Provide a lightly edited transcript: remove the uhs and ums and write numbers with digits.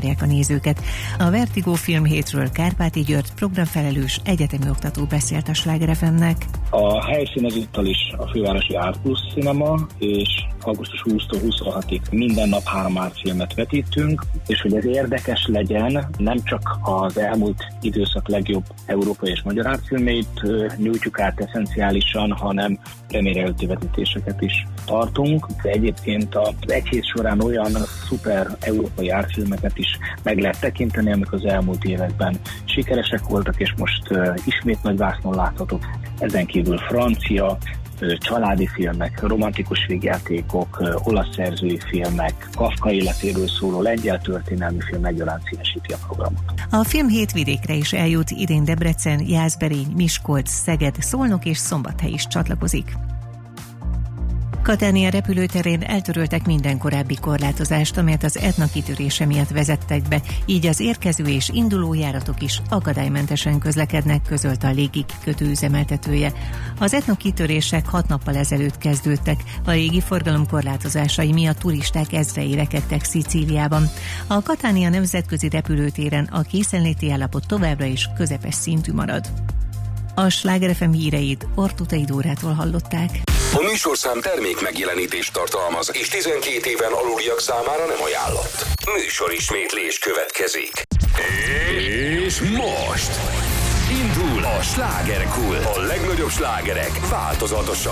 várják a nézőket. A Vertigo Filmhétről Kárpáti György programfelelős egyetemi oktató beszélt a Sláger FM-nek. A helyszín ezúttal is a fővárosi Art Plus Cinema, és augusztus 20-tól 26-ig minden nap 3 ártfilmet vetítünk, és hogy ez érdekes legyen, nem csak az elmúlt időszak legjobb európai és magyar ártfilmeit nyújtjuk át eszenciálisan, hanem premier előtti vetítéseket is tartunk. De egyébként az egy hét során olyan szuper európai ártfilmeket is meg lehet tekinteni, amik az elmúlt években sikeresek voltak, és most ismét nagy vásznon láthatók. Ezen kívül francia, családi filmek, romantikus vígjátékok, olasz szerzői filmek, Kafka életéről szóló lengyel történelmi film egyaránt színesíti a programot. A Filmhét vidékre is eljut, idén Debrecen, Jászberény, Miskolc, Szeged, Szolnok és Szombathely is csatlakozik. Katánia repülőterén eltöröltek minden korábbi korlátozást, amelyet az Etna kitörése miatt vezettek be, így az érkező és induló járatok is akadálymentesen közlekednek, közölte a légikikötő üzemeltetője. Az Etna kitörések 6 nappal ezelőtt kezdődtek, a légi forgalom korlátozásai miatt turisták ezrei rekedtek Szicíliában. A Katánia nemzetközi repülőtéren a készenléti állapot továbbra is közepes szintű marad. A Sláger FM híreit Ortutai Dórától hallották. A műsorszám termék megjelenítést tartalmaz, és 12 éven aluliak számára nem ajánlott. Műsorismétlés következik. És most indul a Slágerkult. A legnagyobb slágerek változatosan